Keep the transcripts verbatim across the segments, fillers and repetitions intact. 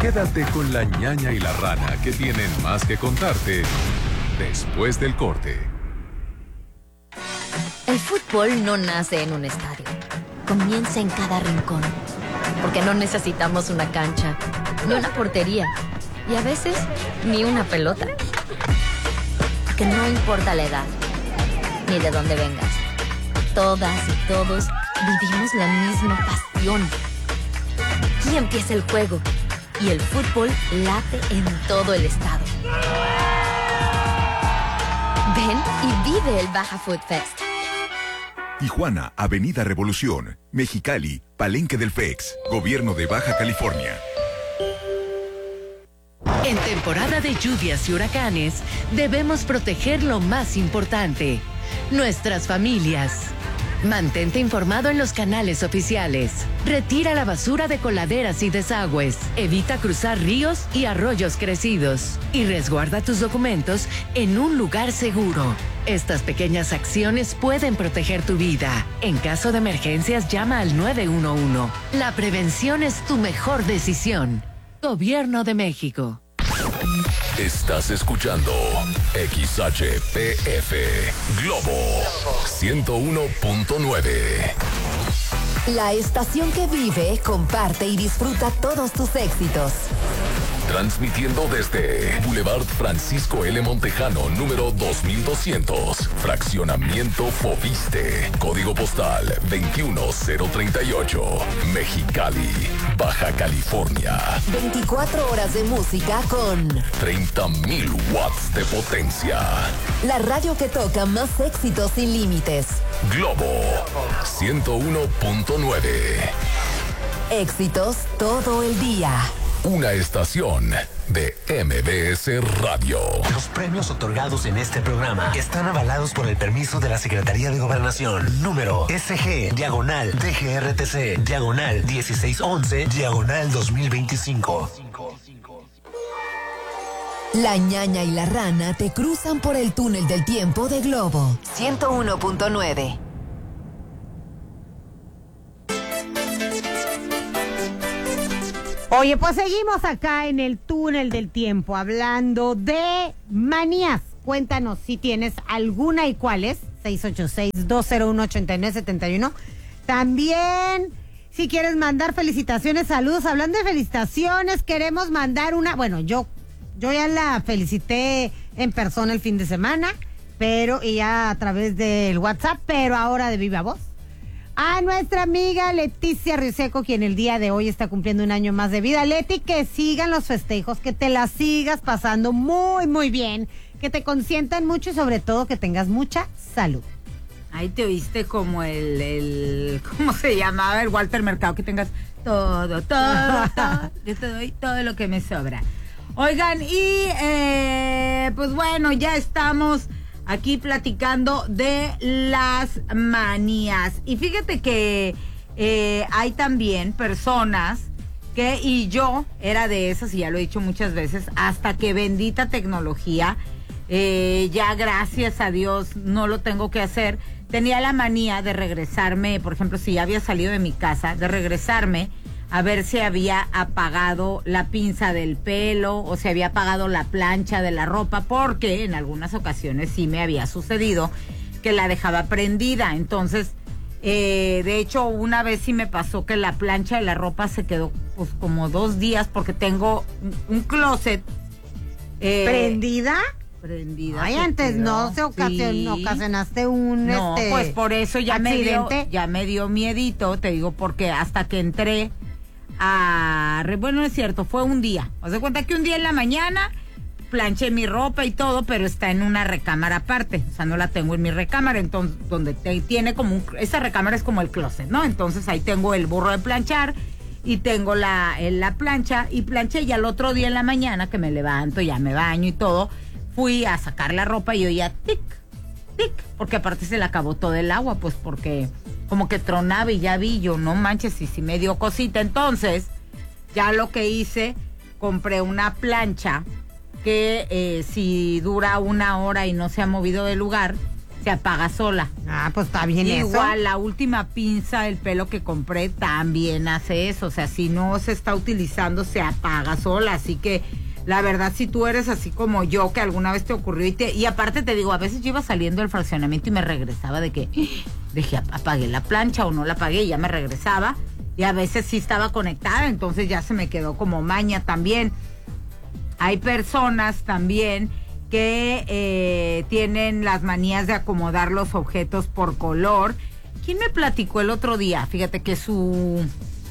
Quédate con la ñaña y la rana que tienen más que contarte después del corte. El fútbol no nace en un estadio. Comienza en cada rincón. Porque no necesitamos una cancha, ni una portería, y a veces ni una pelota. Porque no importa la edad, ni de dónde vengas. Todas y todos vivimos la misma pasión. Aquí empieza el juego y el fútbol late en todo el estado. Ven y vive el Baja Food Fest. Tijuana, Avenida Revolución, Mexicali, Palenque del F E X, Gobierno de Baja California. En temporada de lluvias y huracanes, debemos proteger lo más importante, nuestras familias. Mantente informado en los canales oficiales. Retira la basura de coladeras y desagües. Evita cruzar ríos y arroyos crecidos. Y resguarda tus documentos en un lugar seguro. Estas pequeñas acciones pueden proteger tu vida. En caso de emergencias, llama al nueve uno uno. La prevención es tu mejor decisión. Gobierno de México. Estás escuchando X H P F Globo ciento uno punto nueve. La estación que vive, comparte y disfruta todos tus éxitos. Transmitiendo desde Boulevard Francisco L. Montejano, número dos mil doscientos, Fraccionamiento Fobiste, Código Postal veintiuno cero treinta y ocho, Mexicali, Baja California. veinticuatro horas de música con treinta mil watts de potencia. La radio que toca más éxitos sin límites. Globo ciento uno punto nueve. Éxitos todo el día. Una estación de M B S Radio. Los premios otorgados en este programa están avalados por el permiso de la Secretaría de Gobernación. Número S G, diagonal, D G R T C, diagonal, dieciséis once, diagonal dos mil veinticinco. La ñaña y la rana te cruzan por el túnel del tiempo de Globo ciento uno punto nueve. Oye, pues seguimos acá en el túnel del tiempo hablando de manías. Cuéntanos si tienes alguna y cuáles. seis ocho seis, dos cero uno, ocho nueve siete uno. También, si quieres mandar felicitaciones, saludos. Hablando de felicitaciones, queremos mandar una... Bueno, yo, yo ya la felicité en persona el fin de semana, pero y ya a través del WhatsApp, pero ahora de viva voz. A nuestra amiga Leticia Riseco, quien el día de hoy está cumpliendo un año más de vida. Leti, que sigan los festejos, que te la sigas pasando muy, muy bien, que te consientan mucho y sobre todo que tengas mucha salud. Ahí te oíste como el, el ¿cómo se llamaba? El Walter Mercado, que tengas todo, todo, todo. Yo te doy todo lo que me sobra. Oigan, y eh, pues bueno, ya estamos aquí platicando de las manías. Y fíjate que eh, hay también personas que, y yo era de esas, y ya lo he dicho muchas veces, hasta que bendita tecnología, eh, ya gracias a Dios no lo tengo que hacer. Tenía la manía de regresarme, por ejemplo, si ya había salido de mi casa, de regresarme a ver si había apagado la pinza del pelo o si había apagado la plancha de la ropa, porque en algunas ocasiones sí me había sucedido que la dejaba prendida. Entonces, eh, de hecho, una vez sí me pasó que la plancha de la ropa se quedó pues como dos días porque tengo un, un closet. Eh, ¿Prendida? Prendida. Ay, antes quedó. no se ocasión, sí. ocasionaste un No, este, pues por eso ya accidente. me dio, ya me dio miedito, te digo, porque hasta que entré a... Bueno, no es cierto, fue un día. Os de cuenta que un día en la mañana planché mi ropa y todo, pero está en una recámara aparte. O sea, no la tengo en mi recámara, entonces, donde te, tiene como un... Esa recámara es como el closet, ¿no? Entonces ahí tengo el burro de planchar y tengo la, la plancha y planché. Y al otro día en la mañana que me levanto, ya me baño y todo, fui a sacar la ropa y oía tic, tic, porque aparte se le acabó todo el agua, pues porque como que tronaba y ya vi yo, no manches, y si me dio cosita. Entonces, ya lo que hice, compré una plancha que eh, si dura una hora y no se ha movido de lugar, se apaga sola. Ah, pues está bien Igual, eso. Igual, la última pinza del pelo que compré también hace eso. O sea, si no se está utilizando, se apaga sola. Así que, la verdad, si tú eres así como yo, que alguna vez te ocurrió y te... Y aparte te digo, a veces yo iba saliendo del fraccionamiento y me regresaba de que... Dije, apagué la plancha o no la apagué y ya me regresaba. Y a veces sí estaba conectada, entonces ya se me quedó como maña también. Hay personas también que eh, tienen las manías de acomodar los objetos por color. ¿Quién me platicó el otro día? Fíjate que su,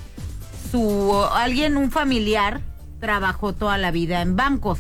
su alguien, un familiar, trabajó toda la vida en bancos.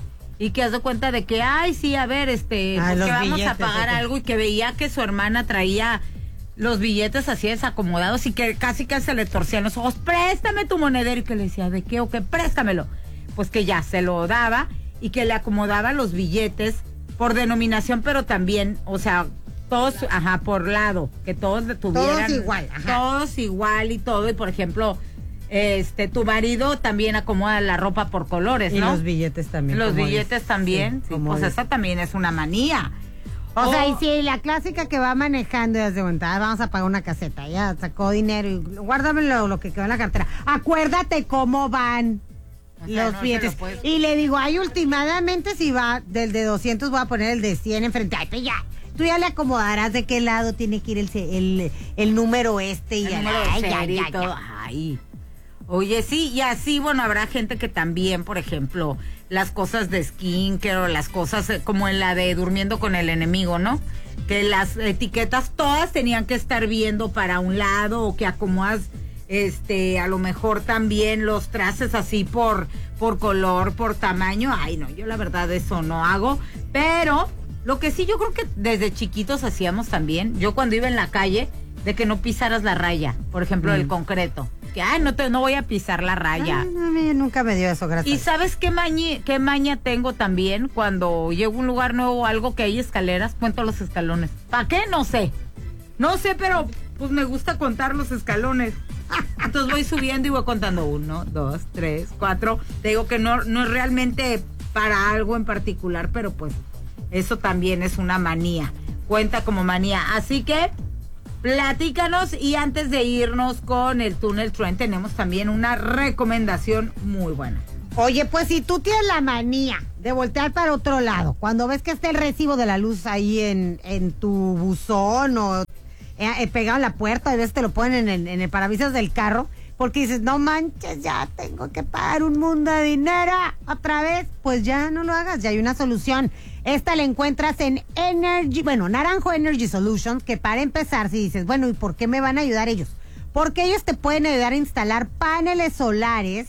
Y que hace cuenta de que, ay, sí, a ver, este, ah, pues que vamos billetes, a pagar okay. algo, y que veía que su hermana traía los billetes así desacomodados y que casi que se le torcían los ojos. Préstame tu monedero. Y que le decía, ¿de qué o qué? Préstamelo. Pues que ya se lo daba y que le acomodaba los billetes por denominación, pero también, o sea, todos, ajá, por lado, que todos tuvieran. Todos igual, ajá. Todos igual y todo. Y por ejemplo, este, tu marido también acomoda la ropa por colores, ¿no? Y los billetes también. Los billetes es. también. Sí, Sí, pues es. esa también es una manía. O Oh. sea, y si la clásica que va manejando y hace cuenta, vamos a pagar una caseta, ya sacó dinero y guárdamelo lo que quedó en la cartera. Acuérdate cómo van O sea, los no billetes. se lo puedes- Y le digo, ay, últimamente si va del de doscientos voy a poner el de cien enfrente. Ay, pues ya, tú ya le acomodarás de qué lado tiene que ir el, el, el número este y El ya, número ay, de ya, serie ya, y todo. ya. Ay. Oye, sí, y así, bueno, habrá gente que también, por ejemplo, las cosas de skincare o las cosas eh, como en la de Durmiendo con el Enemigo, ¿no? Que las etiquetas todas tenían que estar viendo para un lado, o que acomodas, este, a lo mejor también los traces así por, por color, por tamaño. Ay, no, yo la verdad eso no hago, pero lo que sí yo creo que desde chiquitos hacíamos también, yo cuando iba en la calle, de que no pisaras la raya, por ejemplo, Mm. el concreto. Que, ay, no, te, no voy a pisar la raya. Ay, no, a mí nunca me dio eso, gracias. ¿Y sabes qué, mañi, qué maña tengo también? Cuando llego a un lugar nuevo o algo que hay escaleras, cuento los escalones. ¿Para qué? No sé. No sé, pero pues me gusta contar los escalones. Entonces voy subiendo y voy contando uno, dos, tres, cuatro. Te digo que no, no es realmente para algo en particular, pero pues eso también es una manía. Cuenta como manía. Así que platícanos, y antes de irnos con el Túnel Trend tenemos también una recomendación muy buena. Oye, pues si tú tienes la manía de voltear para otro lado, cuando ves que está el recibo de la luz ahí en, en tu buzón o eh, eh, pegado en la puerta, a veces te lo ponen en el, en el parabrisas del carro, porque dices, no manches, ya tengo que pagar un mundo de dinero otra vez, pues ya no lo hagas, ya hay una solución. Esta la encuentras en Energy, bueno, Naranjo Energy Solutions, que para empezar, si dices, bueno, ¿y por qué me van a ayudar ellos? Porque ellos te pueden ayudar a instalar paneles solares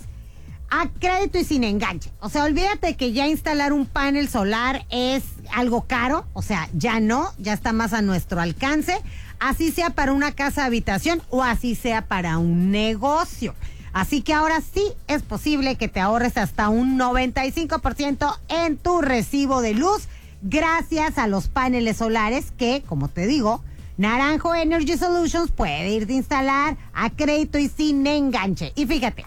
a crédito y sin enganche. O sea, olvídate que ya instalar un panel solar es algo caro, o sea, ya no, ya está más a nuestro alcance, así sea para una casa habitación o así sea para un negocio. Así que ahora sí es posible que te ahorres hasta un noventa y cinco por ciento en tu recibo de luz gracias a los paneles solares que, como te digo, Naranjo Energy Solutions puede irte a instalar a crédito y sin enganche. Y fíjate,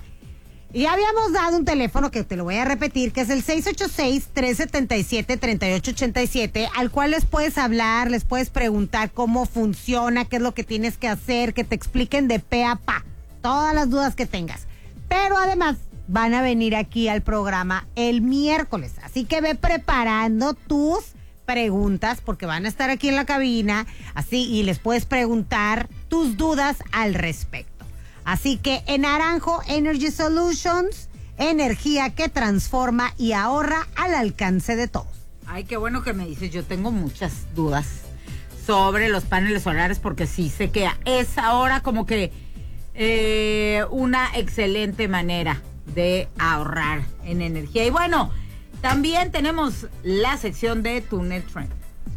ya habíamos dado un teléfono que te lo voy a repetir, que es el seis ocho seis, tres siete siete, tres ocho ocho siete, al cual les puedes hablar, les puedes preguntar cómo funciona, qué es lo que tienes que hacer, que te expliquen de pe a pa todas las dudas que tengas. Pero además van a venir aquí al programa el miércoles, así que ve preparando tus preguntas porque van a estar aquí en la cabina, así, y les puedes preguntar tus dudas al respecto. Así que en Naranjo Energy Solutions, energía que transforma y ahorra al alcance de todos. Ay, qué bueno que me dices, yo tengo muchas dudas sobre los paneles solares porque sí sé que es ahora como que eh, una excelente manera de ahorrar en energía. Y bueno, también tenemos la sección de Túnel Trend.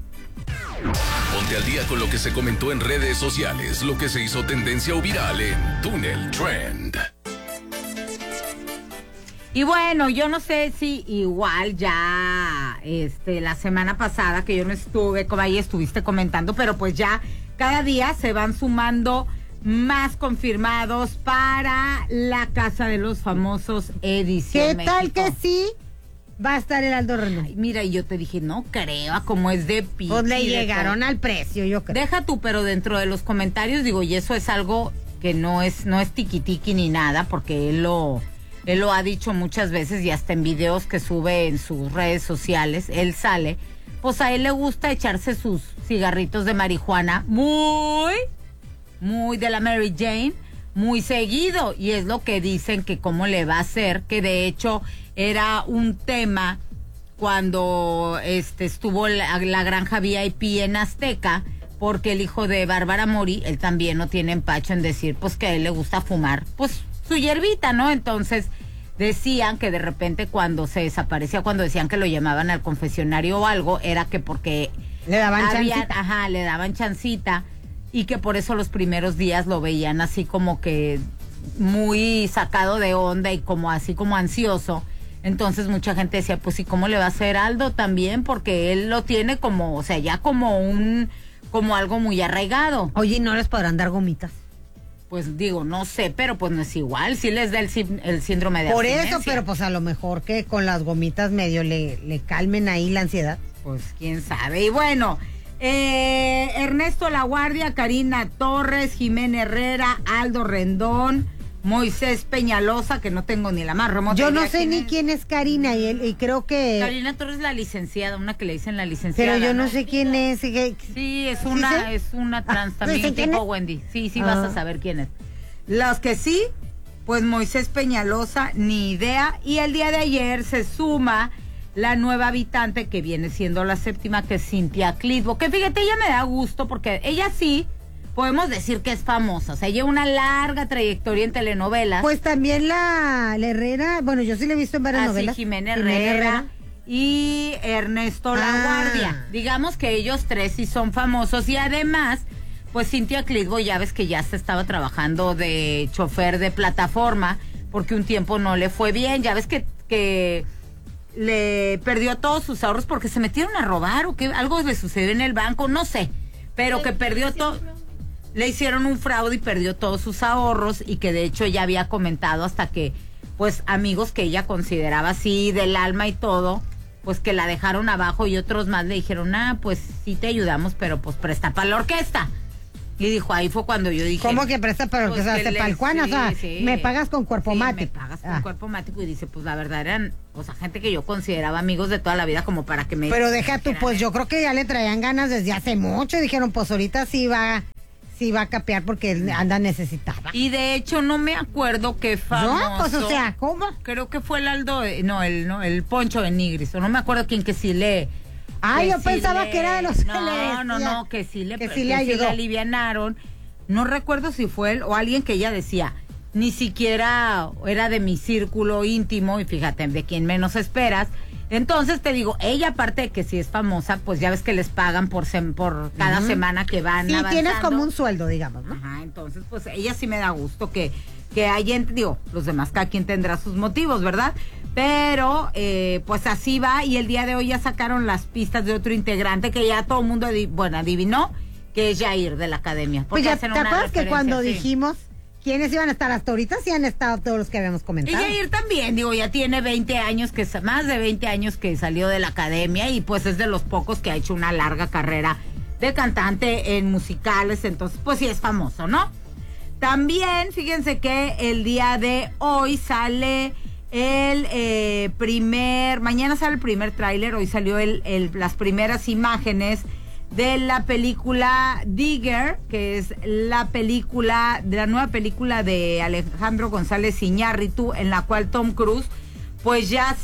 Ponte al día con lo que se comentó en redes sociales, lo que se hizo tendencia o viral en Túnel Trend. Y bueno, yo no sé si igual ya este la semana pasada que yo no estuve, como ahí estuviste comentando, pero pues ya cada día se van sumando más confirmados para la Casa de los Famosos edición ¿Qué tal México. que sí? Va a estar el Aldo Rendón. Ay, mira, y yo te dije, no creo, como es de piqui. Pues le de llegaron todo. al precio, yo creo. Deja tú, pero dentro de los comentarios, digo, y eso es algo que no es, no es tiquitiqui ni nada, porque él lo, él lo ha dicho muchas veces y hasta en videos que sube en sus redes sociales, él sale, pues a él le gusta echarse sus cigarritos de marihuana muy, muy de la Mary Jane, muy seguido, y es lo que dicen que cómo le va a hacer, que de hecho era un tema cuando este estuvo la, la granja V I P en Azteca, porque el hijo de Bárbara Mori, él también no tiene empacho en decir pues que a él le gusta fumar pues su hierbita, ¿no? Entonces decían que de repente cuando se desaparecía, cuando decían que lo llamaban al confesionario o algo, era que porque le daban había, chancita. Ajá, le daban chancita, y que por eso los primeros días lo veían así como que muy sacado de onda y como así como ansioso. Entonces mucha gente decía, pues ¿y cómo le va a hacer Aldo también? Porque él lo tiene como, o sea, ya como un, como algo muy arraigado. Oye, ¿y no les podrán dar gomitas? Pues digo, no sé, pero pues no es igual, sí les da el, sí- el síndrome de Por abstinencia. eso, pero pues a lo mejor que con las gomitas medio le, le calmen ahí la ansiedad. Pues quién sabe. Y bueno, eh, Ernesto La Guardia, Karina Torres, Jimena Herrera, Aldo Rendón, Moisés Peñalosa, que no tengo ni la más remota Yo no idea sé quién ni es. quién es Karina y, él, y creo que... Karina Torres, la licenciada, una que le dicen la licenciada. Pero yo no sé quién es. que- Sí, es ¿Sí una, sé? es una trans ¿sí también, sé quién tipo es? Wendy. Sí, sí Ah. vas a saber quién es. Los que sí, pues Moisés Peñalosa, ni idea. Y el día de ayer se suma la nueva habitante que viene siendo la séptima, que es Cintia Clitbo. Que fíjate, ella me da gusto porque ella sí, podemos decir que es famosa. O sea, lleva una larga trayectoria en telenovelas. Pues también la, la Herrera, bueno, yo sí la he visto en varias Así, novelas. Jimena Herrera y Ernesto La Ah. Guardia. Digamos que ellos tres sí son famosos, y además, pues Cintia Clitbo, ya ves que ya se estaba trabajando de chofer de plataforma, porque un tiempo no le fue bien, ya ves que, que le perdió todos sus ahorros porque se metieron a robar o que algo le sucedió en el banco, no sé, pero que perdió todo. Le hicieron un fraude y perdió todos sus ahorros, y que de hecho ella había comentado hasta que, pues, amigos que ella consideraba así del alma y todo, pues que la dejaron abajo, y otros más le dijeron, ah, pues sí te ayudamos, pero pues presta para la orquesta. Y dijo, ahí fue cuando yo dije... ¿Cómo que presta para pues, que se que hace le- palcuana? sí, o sea, sí. me pagas con cuerpo Sí, mate. me pagas con Ah. cuerpo mático. Y dice, pues la verdad eran, o sea, gente que yo consideraba amigos de toda la vida, como para que me... Pero deja tú, dijeran pues eso. yo creo que ya le traían ganas desde hace mucho y dijeron, pues ahorita sí va, sí va a capear porque anda necesitada. Y de hecho no me acuerdo qué famoso... No, pues o sea, ¿cómo? Creo que fue el Aldo, de- no, el no, el Poncho de Nigris, o no me acuerdo quién que sí le... Ah, que yo sí pensaba le- que era de los que no, le decía No, no, que sí le, que que sí le ayudó. alivianaron. No recuerdo si fue él o alguien que ella decía, ni siquiera era de mi círculo íntimo, y fíjate, de quien menos esperas. Entonces te digo, ella aparte de que sí es famosa, pues ya ves que les pagan por sem- por cada Ujú. semana que van Sí, avanzando. tienes como un sueldo, digamos, ¿no? Ajá, entonces pues ella sí me da gusto que, que hay, ent- digo, los demás cada quien tendrá sus motivos, ¿verdad? Pero eh, pues así va, y el día de hoy ya sacaron las pistas de otro integrante que ya todo el mundo, adi- bueno, adivinó, que es Jair de la academia. Pues porque ya, hacen ¿te una acuerdas que referencia, cuando sí. dijimos quiénes iban a estar hasta ahorita? Sí han estado todos los que habíamos Y comentado. Jair también, digo, ya tiene veinte años, que sa- más de veinte años que salió de la academia, y pues es de los pocos que ha hecho una larga carrera de cantante en musicales, entonces pues sí es famoso, ¿no? También, fíjense que el día de hoy sale el eh, primer, mañana sale el primer tráiler, hoy salió el, el, las primeras imágenes de la película Digger, que es la película, de la nueva película de Alejandro González Iñárritu, en la cual Tom Cruise pues ya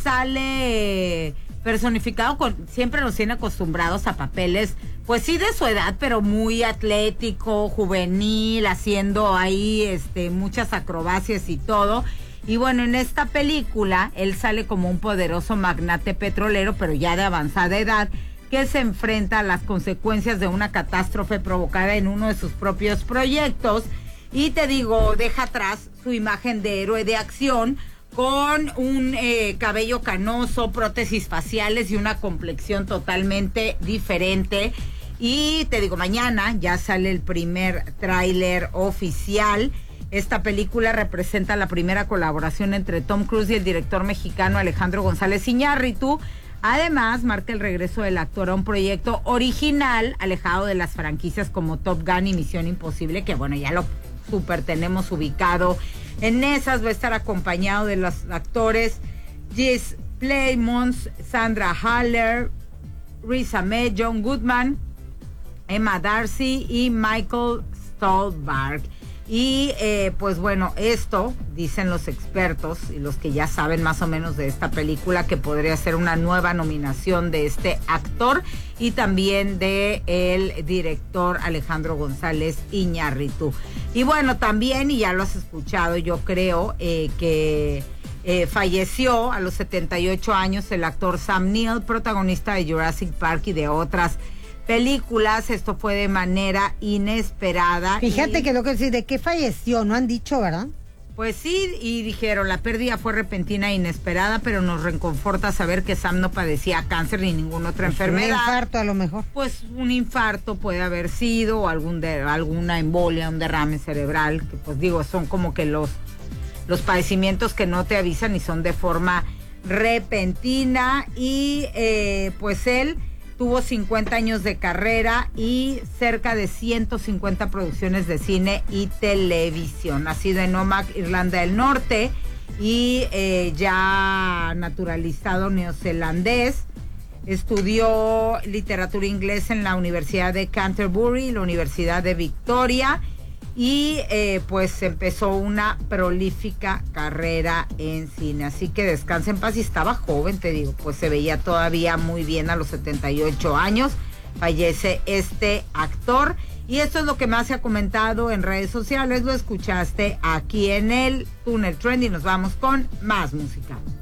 sale personificado con, siempre nos tiene acostumbrados a papeles, pues sí de su edad, pero muy atlético, juvenil, haciendo ahí este muchas acrobacias y todo. Y bueno, en esta película él sale como un poderoso magnate petrolero, pero ya de avanzada edad, que se enfrenta a las consecuencias de una catástrofe provocada en uno de sus propios proyectos. Y te digo, deja atrás su imagen de héroe de acción, con un eh, cabello canoso, prótesis faciales y una complexión totalmente diferente. Y te digo, mañana ya sale el primer tráiler oficial. Esta película representa la primera colaboración entre Tom Cruise y el director mexicano Alejandro González Iñárritu. Además, marca el regreso del actor a un proyecto original, alejado de las franquicias como Top Gun y Misión Imposible, que bueno, ya lo super tenemos ubicado en esas. Va a estar acompañado de los actores Jesse Plemons, Sandra Haller, Riz Ahmed, John Goodman, Emma Darcy y Michael Stolberg. Y eh, pues bueno, esto, dicen los expertos y los que ya saben más o menos de esta película, que podría ser una nueva nominación de este actor y también de el director Alejandro González Iñárritu. Y bueno, también, y ya lo has escuchado, yo creo eh, que eh, falleció a los setenta y ocho años el actor Sam Neill, protagonista de Jurassic Park y de otras películas. Esto fue de manera inesperada. Fíjate y, que lo que sí, de qué falleció, no han dicho, ¿verdad? Pues sí, y dijeron, la pérdida fue repentina e inesperada, pero nos reconforta saber que Sam no padecía cáncer ni ninguna otra Pues enfermedad. Un infarto a lo mejor. Pues un infarto puede haber sido, o algún de, alguna embolia, un derrame cerebral, que pues digo, son como que los, los padecimientos que no te avisan y son de forma repentina. Y eh, pues él tuvo cincuenta años de carrera y cerca de ciento cincuenta producciones de cine y televisión. Nacido en Omagh, Irlanda del Norte, y eh, ya naturalizado neozelandés. Estudió literatura inglesa en la Universidad de Canterbury, la Universidad de Victoria, y eh, pues empezó una prolífica carrera en cine. Así que descansa en paz. Y estaba joven, te digo, pues se veía todavía muy bien a los setenta y ocho años. Fallece este actor. Y esto es lo que más se ha comentado en redes sociales. Lo escuchaste aquí en el Túnel Trending. Nos vamos con más música.